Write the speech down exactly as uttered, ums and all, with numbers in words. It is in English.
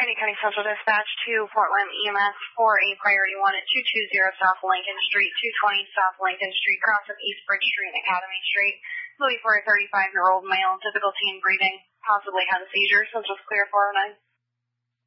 Allegheny County Central Dispatch to Portland E M S for a priority one at two two zero South Lincoln Street, two twenty South Lincoln Street, cross of East Bridge Street and Academy Street. Moving for a thirty-five-year-old male, difficulty in breathing, possibly had a seizure, so just clear four oh nine.